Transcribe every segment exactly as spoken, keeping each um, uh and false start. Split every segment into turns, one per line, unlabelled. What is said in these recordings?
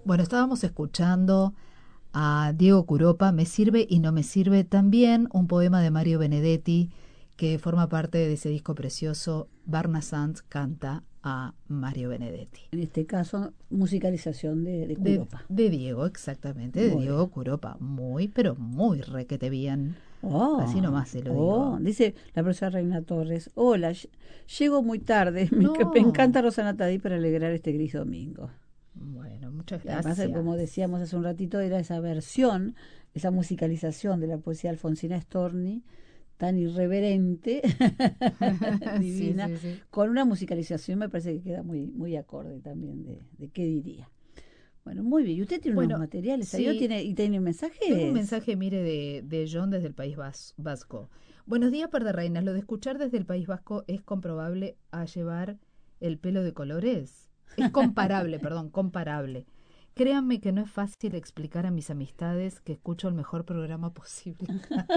Bueno, estábamos escuchando a Diego Curopa, Me sirve y no me sirve, también un poema de Mario Benedetti que forma parte de ese disco precioso. Barna Sanz canta a Mario Benedetti.
En este caso, musicalización de, de
De,
Curopa.
de Diego, exactamente, de
Muy bien.
Diego Curopa. Muy, pero muy requete bien. Así
Oh,
nomás se lo
oh,
digo.
dice la profesora Reina Torres. Hola, ll- llego muy tarde. Me, enc- me
No.
encanta Rosana Tadí para alegrar este gris domingo.
Bueno, muchas
Y además, eh, como
gracias.
decíamos hace un ratito, era esa versión, esa musicalización de la poesía de Alfonsina Storni, tan irreverente,
Sí,
divina,
sí, sí.
con una musicalización me parece que queda muy, muy acorde también de, de qué diría. Bueno, muy bien. ¿Y usted tiene unos
Bueno,
materiales ahí? ¿O
sí,
tiene, y tiene
tengo un
mensajes?
mensaje, mire, de, de John desde el País Vas- Vasco. Buenos días, Reinas. Lo de escuchar desde el País Vasco es comprobable a llevar el pelo de colores. Es comparable, perdón, comparable. Créanme que no es fácil explicar a mis amistades que escucho el mejor programa posible.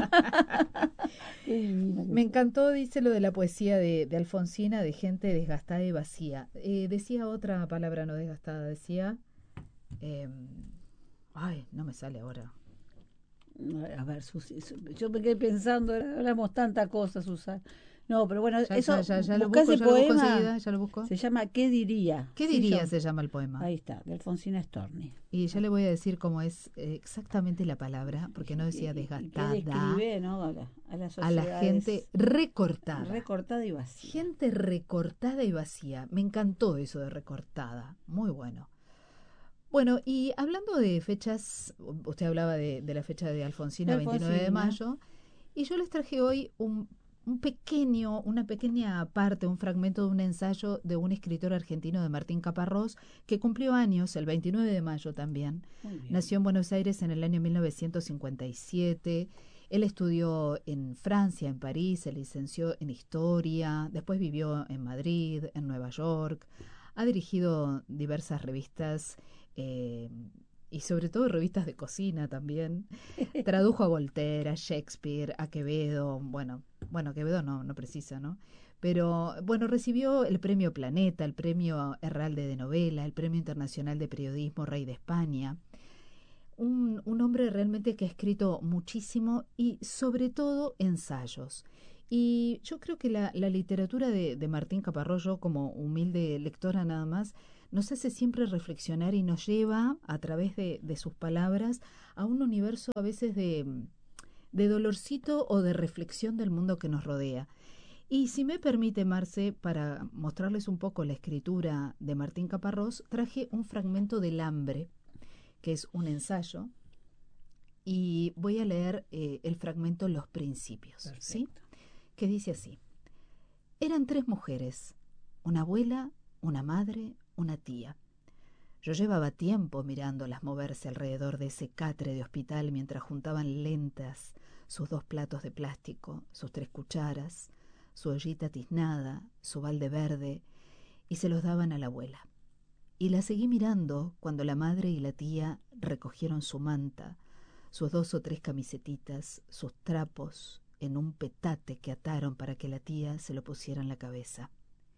Qué divina que
Me
sos.
encantó, dice lo de la poesía de, de Alfonsina, de gente desgastada y vacía. Eh, decía otra palabra no desgastada, decía... em, ay, no me sale ahora.
A ver, Susi, Su- yo me quedé pensando, hablamos tanta cosa, Susana. No, pero bueno,
Ya, ya,
eso,
ya, ya lo
buscá
busco,
ese
ya lo busco
poema,
enseguida, ya lo busco.
se llama ¿Qué diría?
¿Qué
Sí,
diría
John.
se llama el poema?
Ahí está, de Alfonsina Storni.
Y ya le voy a decir cómo es eh, exactamente la palabra, porque no
Y,
decía
y- y qué
desgastada,
describe, ¿no? A, la- a las
a la gente
sociedades
recortada.
recortada y vacía.
Gente recortada y vacía. Me encantó eso de recortada. Muy bueno. Bueno, y hablando de fechas, usted hablaba de, de la fecha de
De
Alfonsina, veintinueve de
Alfonsina.
mayo, y yo les traje hoy un, un pequeño, una pequeña parte, un fragmento de un ensayo de un escritor argentino, de Martín Caparrós, que cumplió años el veintinueve de mayo también.
Muy bien.
Nació en Buenos Aires en el año mil novecientos cincuenta y siete. Él estudió en Francia, en París, se licenció en Historia, después vivió en Madrid, en Nueva York. Ha dirigido diversas revistas eh, y sobre todo revistas de cocina también. Tradujo a Voltaire, a Shakespeare, a Quevedo, bueno, bueno, Quevedo no, no precisa, ¿no? Pero bueno, recibió el premio Planeta, el premio Herralde de Novela, el premio Internacional de Periodismo Rey de España. Un, un hombre realmente que ha escrito muchísimo y sobre todo ensayos. Y yo creo que la, la literatura de, de Martín Caparrós, como humilde lectora nada más, nos hace siempre reflexionar y nos lleva a través de, de sus palabras a un universo a veces de, de dolorcito o de reflexión del mundo que nos rodea. Y si me permite, Marce, para mostrarles un poco la escritura de Martín Caparrós, traje un fragmento del Hambre, que es un ensayo, y voy a leer eh, el fragmento Los Principios, ¿sí?
Perfecto.
Que dice así. Eran tres mujeres, una abuela, una madre, una tía. Yo llevaba tiempo mirándolas moverse alrededor de ese catre de hospital mientras juntaban lentas sus dos platos de plástico, sus tres cucharas, su ollita tiznada, su balde verde, y se los daban a la abuela. Y la seguí mirando cuando la madre y la tía recogieron su manta, sus dos o tres camisetitas, sus trapos, en un petate que ataron para que la tía se lo pusiera en la cabeza.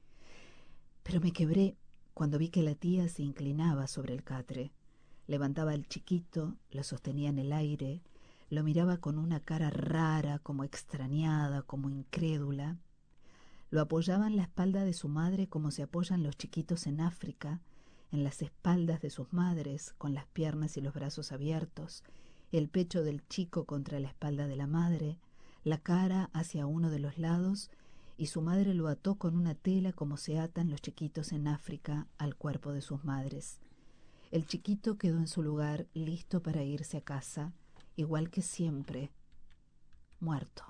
Pero me quebré cuando vi que la tía se inclinaba sobre el catre, levantaba al chiquito, lo sostenía en el aire, lo miraba con una cara rara, como extrañada, como incrédula. Lo apoyaba en la espalda de su madre como se apoyan los chiquitos en África, en las espaldas de sus madres, con las piernas y los brazos abiertos, el pecho del chico contra la espalda de la madre, la cara hacia uno de los lados, y su madre lo ató con una tela como se atan los chiquitos en África al cuerpo de sus madres. El chiquito quedó en su lugar, listo para irse a casa, igual que siempre, muerto.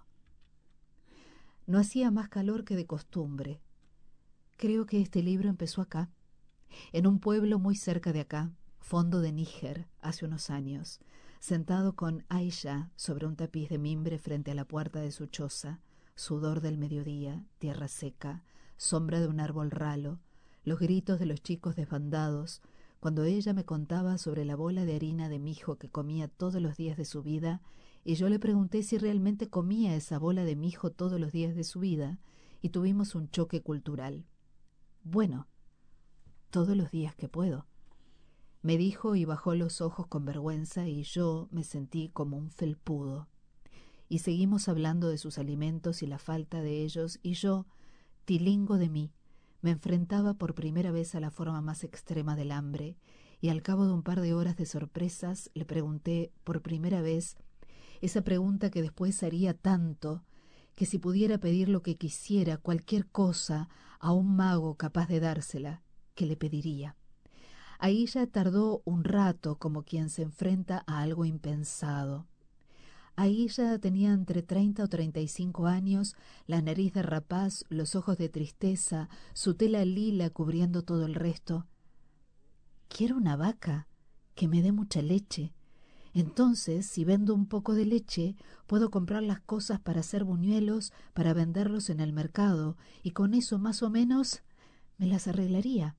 No hacía más calor que de costumbre. Creo que este libro empezó acá, en un pueblo muy cerca de acá, fondo de Níger, hace unos años, sentado con Aisha sobre un tapiz de mimbre frente a la puerta de su choza, sudor del mediodía, tierra seca, sombra de un árbol ralo, los gritos de los chicos desbandados, cuando ella me contaba sobre la bola de harina de mijo que comía todos los días de su vida, y yo le pregunté si realmente comía esa bola de mijo todos los días de su vida, y tuvimos un choque cultural. Bueno, todos los días que puedo. me dijo y bajó los ojos con vergüenza y yo me sentí como un felpudo. Y seguimos hablando de sus alimentos y la falta de ellos y yo, tilingo de mí, me enfrentaba por primera vez a la forma más extrema del hambre y al cabo de un par de horas de sorpresas le pregunté por primera vez esa pregunta que después haría tanto que si pudiera pedir lo que quisiera, cualquier cosa, a un mago capaz de dársela, ¿qué le pediría? Ahí ya tardó un rato como quien se enfrenta a algo impensado. Ahí ya tenía entre treinta o treinta y cinco años, la nariz de rapaz, los ojos de tristeza, su tela lila cubriendo todo el resto. Quiero una vaca que me dé mucha leche. Entonces, si vendo un poco de leche, puedo comprar las cosas para hacer buñuelos, para venderlos en el mercado, y con eso más o menos me las arreglaría.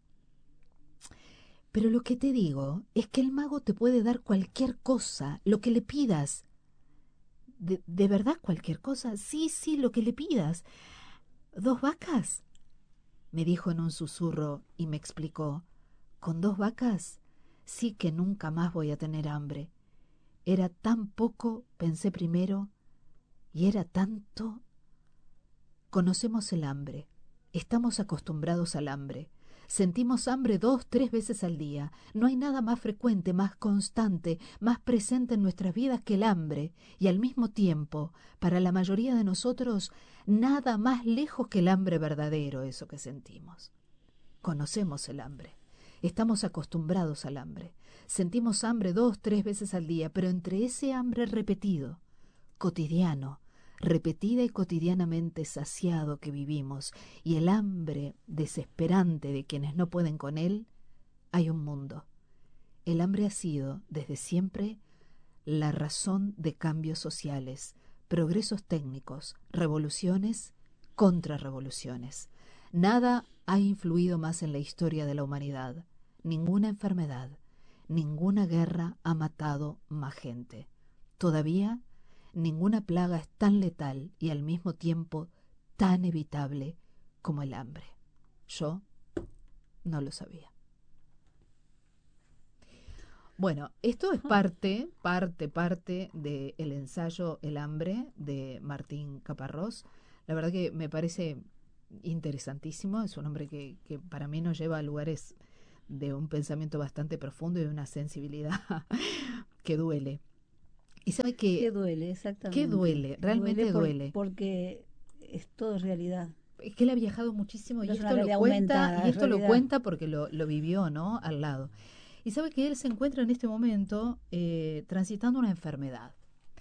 Pero lo que te digo es que el mago te puede dar cualquier cosa, lo que le pidas. ¿De, de verdad cualquier cosa? Sí, sí, lo que le pidas. ¿Dos vacas? Me dijo en un susurro y me explicó. ¿Con dos vacas? Sí que nunca más voy a tener hambre. Era tan poco, pensé primero, y era tanto. Conocemos el hambre. Estamos acostumbrados al hambre. Sentimos hambre dos, tres veces al día. No hay nada más frecuente, más constante, más presente en nuestras vidas que el hambre. Y al mismo tiempo, para la mayoría de nosotros, nada más lejos que el hambre verdadero, eso que sentimos. Conocemos el hambre. Estamos acostumbrados al hambre. Sentimos hambre dos, tres veces al día, pero entre ese hambre repetido, cotidiano, repetida y cotidianamente saciado que vivimos, y el hambre desesperante de quienes no pueden con él, hay un mundo. El hambre ha sido, desde siempre, la razón de cambios sociales, progresos técnicos, revoluciones, contrarrevoluciones. Nada ha influido más en la historia de la humanidad. Ninguna enfermedad, ninguna guerra ha matado más gente. Todavía, ninguna plaga es tan letal y al mismo tiempo tan evitable como el hambre. Yo no lo sabía. Bueno, esto es parte, parte, parte del ensayo El hambre de Martín Caparrós. La verdad que me parece interesantísimo. Es un hombre que, que para mí nos lleva a lugares de un pensamiento bastante profundo y de una sensibilidad que duele. Y sabe que...
¿Qué duele? Exactamente.
¿Qué duele? Realmente
duele. Por,
duele.
Porque es todo realidad.
Es que él ha viajado muchísimo
no
y esto lo cuenta,
aumentada,
y esto
realidad.
lo cuenta porque lo, lo vivió, ¿no? Al lado. Y sabe que él se encuentra en este momento eh, transitando una enfermedad.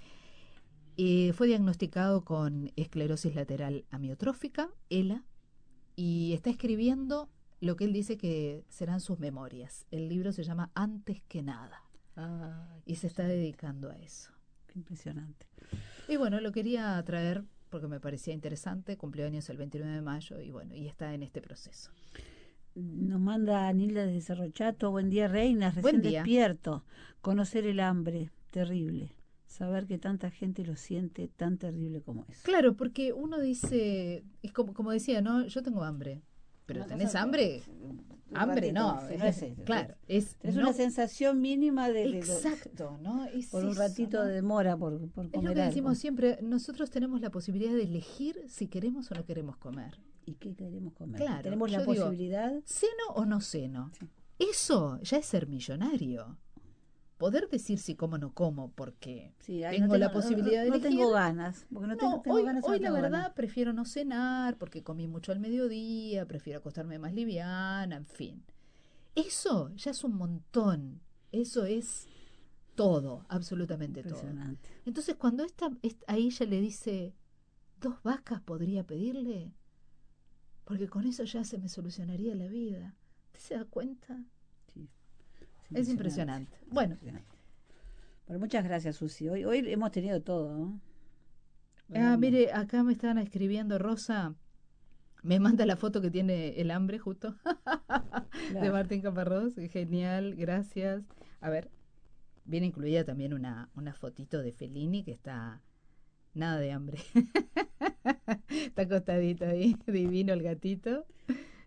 Eh, fue diagnosticado con esclerosis lateral amiotrófica, ELA, y está escribiendo lo que él dice que serán sus memorias. El libro se llama Antes que nada.
Ah,
y se está dedicando a eso.
Qué impresionante.
Y bueno, lo quería traer porque me parecía interesante. Cumplió años el veintinueve de mayo y bueno, y está en este proceso.
Nos manda Nilda desde Cerro Chato. Buen día, reinas. Recién
Buen día.
despierto. Conocer el hambre, terrible. Saber que tanta gente lo siente tan terrible como es.
Claro, porque uno dice, es como, como decía, ¿no? Yo tengo hambre. Pero ¿tenés hambre? Hambre no,
sí, no es eso.
Claro, es,
es
no,
una sensación mínima de, de
exacto, ¿no? Es
por un
eso,
ratito
¿no?
de demora por, por comer
es lo que decimos
algo.
siempre, nosotros tenemos la posibilidad de elegir si queremos o no queremos comer.
¿Y qué queremos comer?
Claro,
tenemos la
yo digo,
posibilidad.
¿ceno o no ceno? Sí. Eso ya es ser millonario. Poder decir si como o no como, porque
sí,
tengo,
no tengo
la posibilidad
no,
de
no
elegir.
No tengo ganas. Porque no,
no
tengo, tengo
hoy,
ganas
hoy
no
la verdad
ganas.
prefiero no cenar porque comí mucho al mediodía, prefiero acostarme más liviana, en fin. Eso ya es un montón. Eso es todo, absolutamente todo. Entonces cuando esta, esta, a ella le dice, ¿dos vacas podría pedirle? Porque con eso ya se me solucionaría la vida. ¿Usted se da cuenta?
Sí.
Es impresionante. Es impresionante. Bueno.
Impresionante. Bueno, muchas gracias, Susi. Hoy, hoy hemos tenido todo, ¿no?
Ah, mire, acá me están escribiendo, Rosa, me manda la foto que tiene el hambre justo, claro. De Martín Caparrós, genial, gracias. A ver, viene incluida también una, una fotito de Fellini que está nada de hambre. Está acostadito ahí, divino el gatito.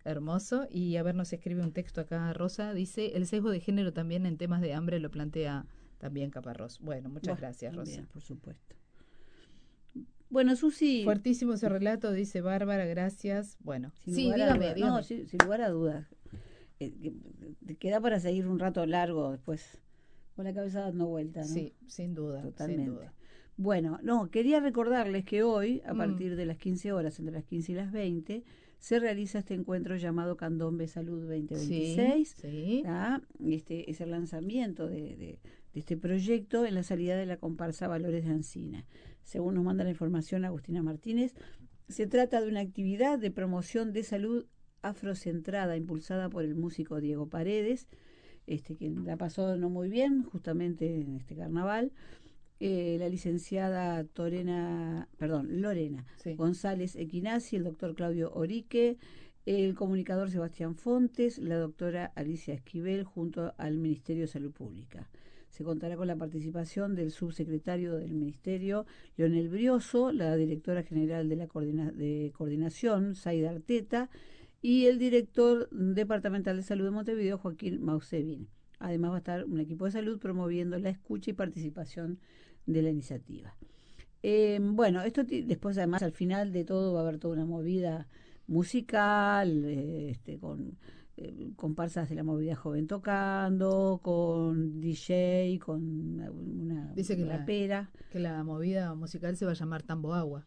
Hermoso. Y a ver, nos escribe un texto acá, Rosa, dice, el sesgo de género también en temas de hambre lo plantea también Caparrós. Bueno, muchas
Bueno,
gracias, Rosa.
bien, por supuesto. Bueno, Susi.
Fuertísimo ese relato, dice Bárbara, gracias. Bueno,
Sin
sí,
lugar a
dígame,
dudas,
dígame.
no, sin, sin lugar a dudas. Eh, que- te queda para seguir un rato largo después, con la cabeza dando vuelta, ¿no?
Sí, sin duda,
Totalmente.
sin duda.
Bueno, no, quería recordarles que hoy, a
Mm.
partir de las quince horas, entre las quince y las veinte, se realiza este encuentro llamado Candombe Salud veinte veintiséis.
Sí, sí.
¿tá? Este es el lanzamiento de, de, de este proyecto en la salida de la comparsa Valores de Ancina. Según nos manda la información Agustina Martínez, se trata de una actividad de promoción de salud afrocentrada impulsada por el músico Diego Paredes, este que la pasó no muy bien justamente en este carnaval. Eh, la licenciada Torena, perdón, Lorena
Sí.
González Equinazzi, el doctor Claudio Orique, el comunicador Sebastián Fontes, la doctora Alicia Esquivel, junto al Ministerio de Salud Pública. Se contará con la participación del subsecretario del Ministerio, Leonel Brioso, la directora general de la coordina de coordinación, Zaida Arteta, y el director departamental de salud de Montevideo, Joaquín Mausevín. Además va a estar un equipo de salud promoviendo la escucha y participación de la iniciativa. Eh, bueno, esto después además al final de todo va a haber toda una movida musical, eh, este, con eh, comparsas de la movida joven tocando, con D J, con una
Dice que
rapera.
La, que la movida musical se va a llamar Tambo Agua.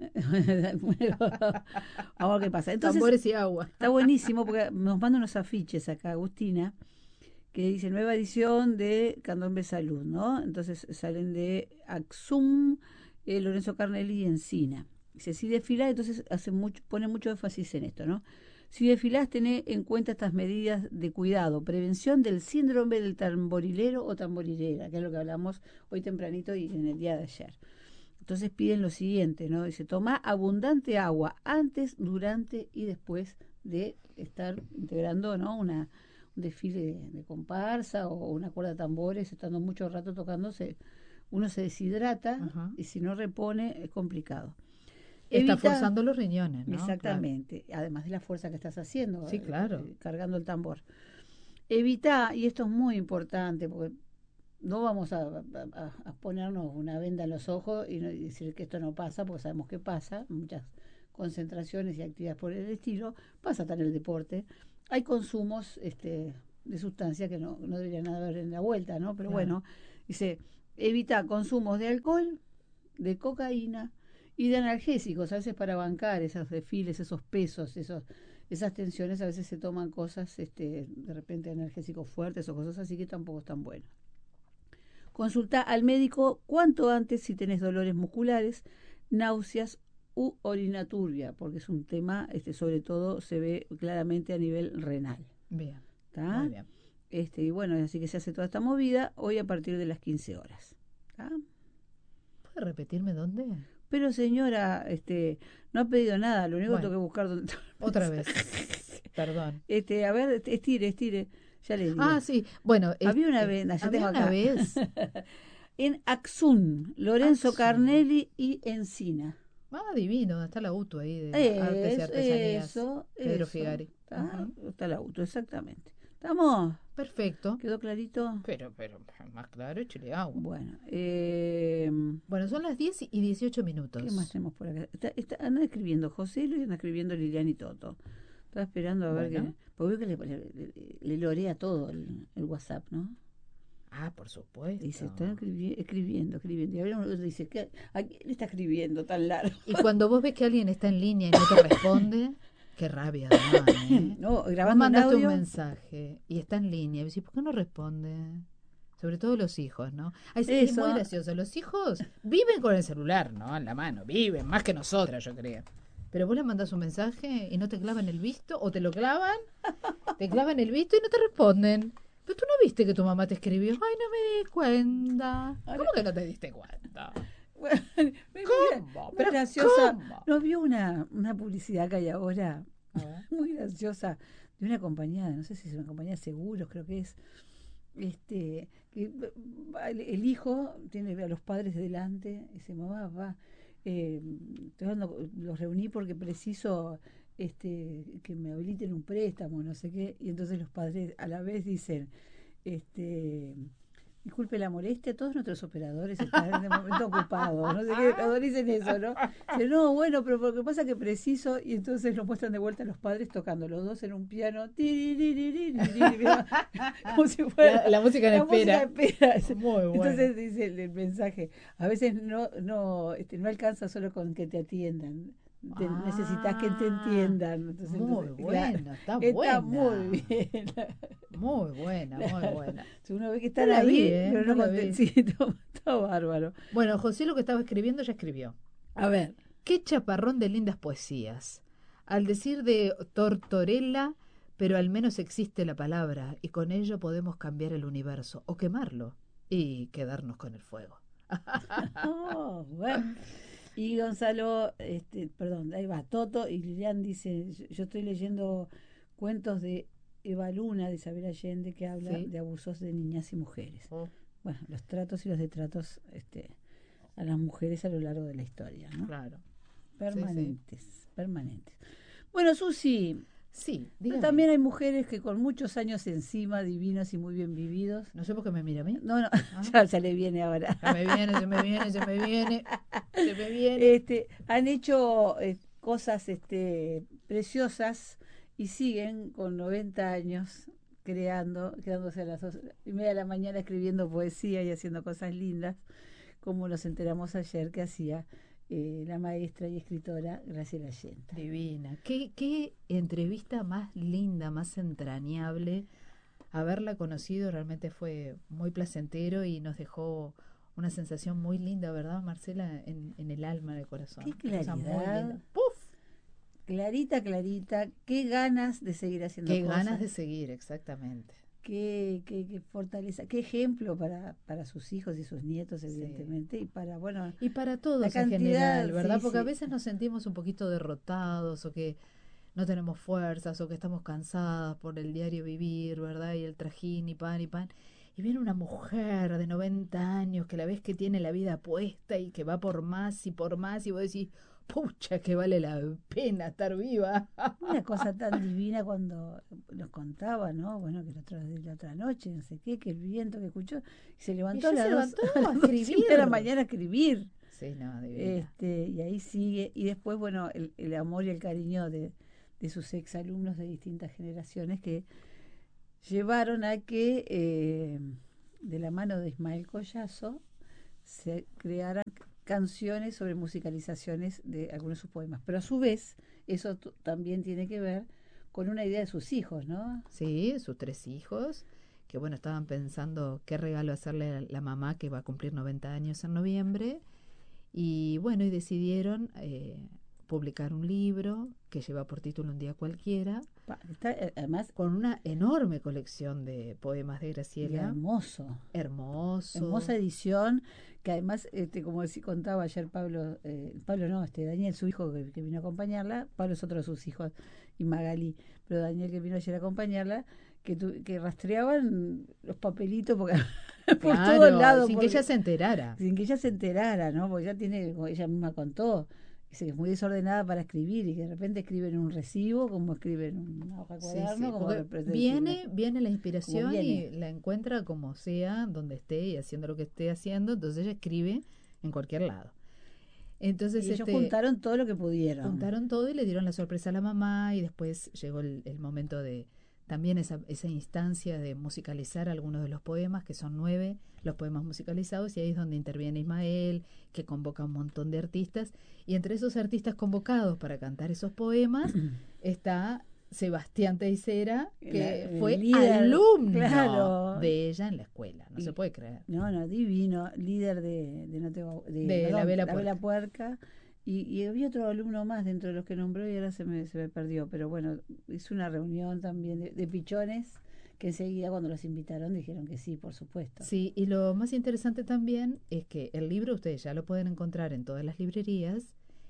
Bueno, vamos a ver qué pasa. Entonces,
tambores y agua.
Está buenísimo porque nos manda unos afiches acá, Agustina, que dice nueva edición de Candombe Salud, ¿no? Entonces salen de Axum, eh, Lorenzo Carnelli y Encina. Dice, si desfilás, entonces hace mucho, pone mucho énfasis en esto, ¿no? Si desfilás, tené en cuenta estas medidas de cuidado, prevención del síndrome del tamborilero o tamborilera, que es lo que hablamos hoy tempranito y en el día de ayer. Entonces piden lo siguiente, ¿no? Dice, toma abundante agua antes, durante y después de estar integrando, ¿no? Una, un desfile de, de comparsa o una cuerda de tambores, estando mucho rato tocándose, uno se deshidrata. Ajá. Y si no repone es complicado.
Está Evita, forzando los riñones, ¿no?
Exactamente, claro. Además de la fuerza que estás haciendo.
Sí, claro.
Eh, cargando el tambor. Evita, y esto es muy importante, porque no vamos a, a, a ponernos una venda en los ojos y, no, y decir que esto no pasa, porque sabemos que pasa, muchas concentraciones y actividades por el estilo, pasa hasta en el deporte. Hay consumos este, de sustancias que no, no deberían haber en la vuelta, ¿no? Pero claro. Bueno, dice, evita consumos de alcohol, de cocaína y de analgésicos, a veces para bancar esos desfiles, esos pesos, esos, esas tensiones, a veces se toman cosas, este, de repente analgésicos fuertes o cosas así que tampoco están buenas. Consulta al médico cuanto antes si tenés dolores musculares, náuseas u orina turbia, porque es un tema, este, sobre todo se ve claramente a nivel renal.
Bien.
¿Tá?
Muy bien.
Este, y bueno, así que se hace toda esta movida hoy a partir de las quince horas. ¿Tá?
¿Puede repetirme dónde?
Pero señora, este, no ha pedido nada, lo único bueno, que tengo que buscar dónde está.
Otra vez. Perdón.
Este, a ver, estire, estire. Ya le digo.
Ah, sí. Bueno,
había una
este,
vez, ya
había
tengo
una
acá.
vez.
En Axun, Lorenzo
Axun.
Carnelli y Encina.
Ah, divino, está la auto ahí de
es,
artes y artesanías.
Eso,
Pedro
eso,
Figari.
Está, uh-huh. Está la auto, exactamente. ¿Estamos?
Perfecto.
¿Quedó clarito?
Pero, pero, más claro, échale agua.
Bueno, eh,
bueno, son las diez y dieciocho minutos.
¿Qué más tenemos por acá? Está, está, anda escribiendo José y anda escribiendo Lilian y Toto. Estaba esperando a ver bueno. que... Porque veo que le, le, le, le lorea todo el, el WhatsApp, ¿no?
Ah, por supuesto.
Y se está escribi escribiendo, escribiendo. Y ahora uno dice, ¿qué, ¿a quién le está escribiendo tan largo?
Y cuando vos ves que alguien está en línea y no te responde, qué rabia da, ¿eh?
No, grabando
vos mandaste
un, audio,
un mensaje y está en línea. Y decís, ¿por qué no responde? Sobre todo los hijos, ¿no? Ay, sí, es muy gracioso. Los hijos viven con el celular, ¿no? En la mano. Viven más que nosotras, yo creo. Pero vos le mandás un mensaje y no te clavan el visto, o te lo clavan, te clavan el visto y no te responden. Pero tú no viste que tu mamá te escribió. Ay, no me di cuenta. ¿Cómo que no te diste cuenta?
Bueno,
¿Cómo?
Pero graciosa. ¿Cómo? ¿No vio una, una publicidad que hay ahora? Muy graciosa. De una compañía, no sé si es una compañía de seguros, creo que es. Este, que el hijo tiene a los padres delante y dice, mamá, va. Eh, estoy dando, los reuní porque preciso este, que me habiliten un préstamo, no sé qué, y entonces los padres a la vez dicen, este, disculpe la molestia, todos nuestros operadores están en el momento ocupados, no sé qué, los dos dicen eso, ¿no? Dicen, no, bueno, pero lo que pasa es que preciso, y entonces lo muestran de vuelta a los padres tocando, los dos en un piano, como si fuera
la, la música en
la
espera.
música espera.
Muy bueno.
Entonces dice el, el mensaje, a veces no, no, este, no alcanza solo con que te atiendan. Te, ah, necesitas que te entiendan. Entonces,
muy
entonces,
bueno,
claro,
está,
está
buena.
muy bien.
Muy buena, muy buena.
Uno ve que están
no
ahí,
vi, ¿eh?
pero no,
no
conté, sí, está, está bárbaro.
Bueno, José lo que estaba escribiendo ya escribió.
A ver.
Qué chaparrón de lindas poesías. Al decir de Tortorella, pero al menos existe la palabra y con ello podemos cambiar el universo o quemarlo y quedarnos con el fuego.
Oh, bueno. Y Gonzalo, este, perdón, ahí va, Toto y Lilian dice, yo estoy leyendo cuentos de Eva Luna, de Isabel Allende, que habla ¿sí? de abusos de niñas y mujeres. Oh. Bueno, los tratos y los detratos este, a las mujeres a lo largo de la historia, ¿no?
Claro.
Permanentes,
sí, sí.
permanentes. Bueno, Susi,
sí,
pero también hay mujeres que con muchos años encima, divinos y muy bien vividos.
No sé por qué me mira a mí.
No, no, ah. ya, ya le viene ahora.
Se me viene, se me viene, se me viene, se me viene.
Este, han hecho eh, cosas este, preciosas y siguen con noventa años creando, quedándose a las dos y media de la mañana escribiendo poesía y haciendo cosas lindas, como nos enteramos ayer que hacía Eh, la maestra y escritora Graciela Allenta.
Divina. ¿Qué, qué entrevista más linda, más entrañable. Haberla conocido realmente fue muy placentero y nos dejó una sensación muy linda, ¿verdad, Marcela? En, en el alma, en el corazón.
Qué claridad.
Muy linda. ¡Puf!
Clarita, clarita. Qué ganas de seguir haciendo
qué
cosas.
Qué ganas de seguir, exactamente.
Qué, qué, qué fortaleza, qué ejemplo para, para sus hijos y sus nietos, evidentemente, sí. y para, bueno...
Y para todos
cantidad,
en general, ¿verdad?
Sí,
Porque
sí.
a veces nos sentimos un poquito derrotados o que no tenemos fuerzas o que estamos cansadas por el diario vivir, ¿verdad? Y el trajín y pan y pan. Y viene una mujer de noventa años que la ves que tiene la vida puesta y que va por más y por más y vos decís... Pucha, que vale la pena estar viva.
Una cosa tan divina cuando nos contaba, ¿no? Bueno, que la otra, la otra noche, no sé qué, que el viento que escuchó, y se levantó,
y
a,
se
las
levantó
dos,
a,
a las
escribir.
de la mañana a escribir.
Sí, no, divina.
Este, y ahí sigue. Y después, bueno, el, el amor y el cariño de, de sus exalumnos de distintas generaciones que llevaron a que, eh, de la mano de Ismael Collazo, se crearan canciones sobre musicalizaciones de algunos de sus poemas. Pero a su vez, eso t- también tiene que ver con una idea de sus hijos, ¿no?
Sí, sus tres hijos, que bueno, estaban pensando qué regalo hacerle a la mamá que va a cumplir noventa años en noviembre. Y bueno, y decidieron eh, publicar un libro que lleva por título Un día cualquiera.
Está, además,
con una enorme colección de poemas de Graciela.
Hermoso.
Hermoso.
Hermosa edición, que además, este, como decía, contaba ayer Pablo, eh, Pablo no, este Daniel, su hijo que, que vino a acompañarla, Pablo es otro de sus hijos, y Magali, pero Daniel que vino ayer a acompañarla, que, tu, que rastreaban los papelitos porque por
claro,
todos lados.
Sin
porque,
que ella se enterara.
Sin que ella se enterara, ¿no? Porque ella tiene, como ella misma contó, dice que es muy desordenada para escribir y que de repente escriben un recibo como escriben una hoja de cuaderno.
Sí, sí,
como
viene, viene la inspiración
viene.
y la encuentra como sea, donde esté y haciendo lo que esté haciendo, entonces ella escribe en cualquier lado. Entonces
y ellos
este,
juntaron todo lo que pudieron.
Juntaron todo y le dieron la sorpresa a la mamá y después llegó el, el momento de también esa, esa instancia de musicalizar algunos de los poemas, que son nueve los poemas musicalizados, y ahí es donde interviene Ismael, que convoca a un montón de artistas, y entre esos artistas convocados para cantar esos poemas está Sebastián Teixeira, que
la,
fue
líder,
alumno
claro.
de ella en la escuela, no
y,
se puede creer.
No, no, divino, líder de, de, no te, de,
de
perdón,
la Vela
la
Puerca.
Vela Puerca. Y, y había otro alumno más dentro de los que nombró y ahora se me, se me perdió. Pero bueno, hizo una reunión también de, de pichones que enseguida cuando los invitaron dijeron que sí, por supuesto.
Sí, y lo más interesante también es que el libro ustedes ya lo pueden encontrar en todas las librerías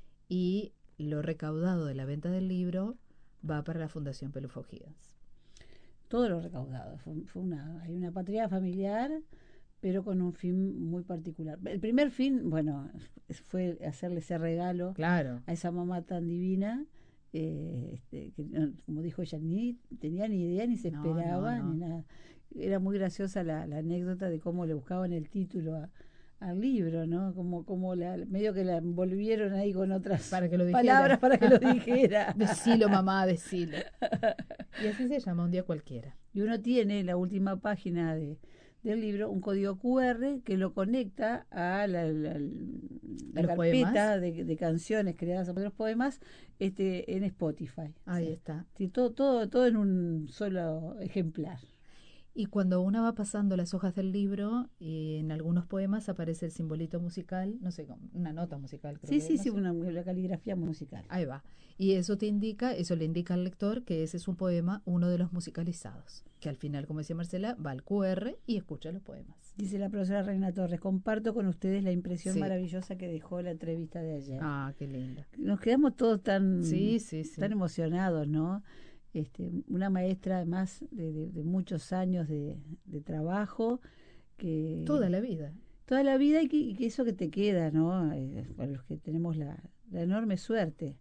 y lo recaudado de la venta del libro va para la Fundación Pelufo Gigas.
Todo lo recaudado. Fue, fue una, hay una patria familiar, pero con un fin muy particular. El primer fin, bueno, fue hacerle ese regalo
claro.
a esa mamá tan divina, eh, este, que no, como dijo ella, ni tenía ni idea, ni se
No,
esperaba,
no, no.
ni nada. Era muy graciosa la, la anécdota de cómo le buscaban el título a, al libro, ¿no? Como, como la, medio que la envolvieron ahí con otras
Para que lo dijera.
palabras para que lo dijera.
Decilo, mamá, decilo. Y así se llama, Un día cualquiera.
Y uno tiene en la última página de, del libro un código cu erre que lo conecta a la, la, la
Los
carpeta de, de canciones creadas por los poemas este, en Spotify.
Ahí
O sea,
está.
sí, todo, todo, todo en un solo ejemplar.
Y cuando uno va pasando las hojas del libro, y en algunos poemas aparece el simbolito musical, no sé, una nota musical, creo
Sí,
que,
sí,
no
sí,
sé.
una, una caligrafía musical.
Ahí va. Y eso te indica, eso le indica al lector que ese es un poema, uno de los musicalizados. Que al final, como decía Marcela, va al cu erre y escucha los poemas.
Dice la profesora Reina Torres, comparto con ustedes la impresión
Sí.
maravillosa que dejó la entrevista de ayer.
Ah, qué linda.
Nos quedamos todos tan,
Sí, sí, sí.
tan emocionados, ¿no? Este, una maestra además de, de, de muchos años de, de trabajo, que
Toda la vida.
toda la vida y que, y que eso que te queda, ¿no? Eh, para los que tenemos la, la enorme suerte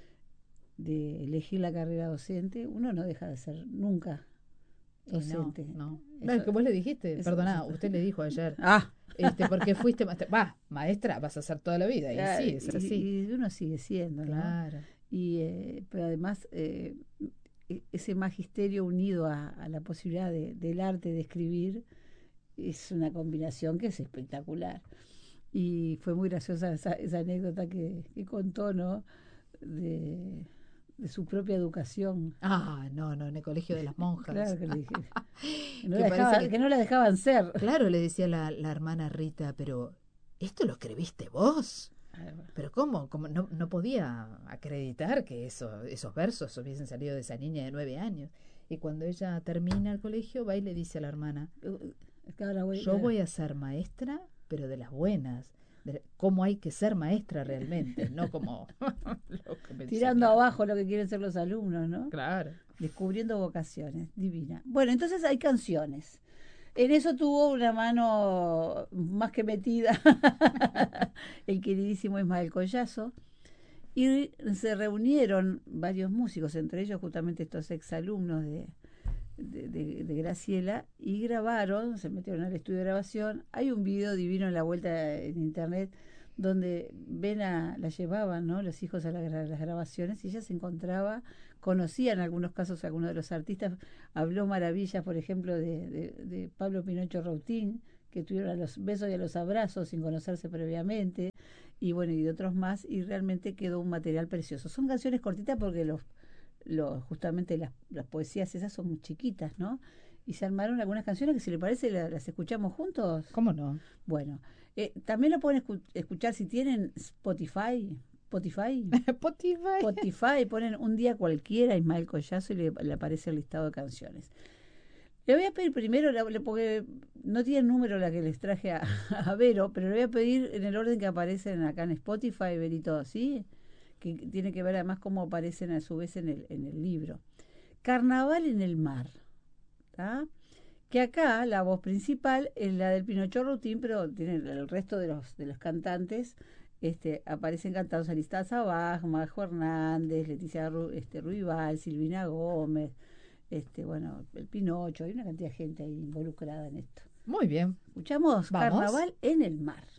de elegir la carrera docente, uno no deja de ser nunca
Y
docente.
no, no.
Eso-
No, es que vos le dijiste,
eso-
perdona,
eso-
usted le dijo ayer,
Ah,
este, ¿por qué fuiste maestra? Va, maestra, vas a ser toda la vida. Y
ah,
sí, es
y-
así.
y uno sigue siendo, ¿no?
Claro.
Y, eh, pero además eh, e- ese magisterio unido a, a la posibilidad de, del arte de escribir es una combinación que es espectacular. Y fue muy graciosa esa, esa anécdota que, que contó, ¿no? De, de su propia educación.
Ah, no, no, en el colegio de las monjas.
Claro que le dije. Que no,
Que
la
parece
dejaba-
que-
que no la dejaban ser.
Claro, le decía la, la hermana Rita, pero ¿esto lo escribiste vos? Pero ¿cómo? ¿Cómo? No, no podía acreditar que eso, esos versos hubiesen salido de esa niña de nueve años. Y cuando ella termina el colegio, va y le dice a la hermana,
Ahora voy-
yo voy a ser maestra, pero de las buenas. De cómo hay que ser maestra realmente, no como lo que me
tirando
enseñaron.
abajo lo que quieren ser los alumnos, ¿no?
Claro.
Descubriendo vocaciones, divina. Bueno, entonces hay canciones. En eso tuvo una mano más que metida el queridísimo Ismael Collazo. Y se reunieron varios músicos, entre ellos justamente estos exalumnos de, de, de, de Graciela, y grabaron, se metieron al estudio de grabación. Hay un video divino en la vuelta en internet donde ven a, la llevaban, ¿no?, los hijos a la, las grabaciones, y ella se encontraba, conocía en algunos casos a algunos de los artistas, habló maravillas, por ejemplo, de, de, de Pablo Pinocho Rautín, que tuvieron a los besos y a los abrazos sin conocerse previamente, y bueno, y de otros más, y realmente quedó un material precioso. Son canciones cortitas porque los, los justamente las, las poesías esas son muy chiquitas, ¿no? Y se armaron algunas canciones que, si le parece, la, las escuchamos juntos.
¿Cómo no?
Bueno, eh, también lo pueden escu escuchar si tienen Spotify. Spotify.
Spotify.
Spotify, ponen Un día cualquiera, Ismael Collazo, y le, le aparece el listado de canciones. Le voy a pedir primero, porque no tiene número la que les traje a, a Vero, pero le voy a pedir en el orden que aparecen acá en Spotify, Verito, ¿sí? Que tiene que ver además cómo aparecen a su vez en el, en el libro. Carnaval en el mar, ¿tá? Que acá la voz principal es la del Pinocho Rautín, pero tiene el resto de los, de los cantantes este, aparecen cantados: Aristá Sabaj, Majo Hernández, Leticia Ru, este, Ruibal, Silvina Gómez, este, bueno, el Pinocho. Hay una cantidad de gente ahí involucrada en esto.
Muy bien.
Escuchamos
¿Vamos?
Carnaval en el mar.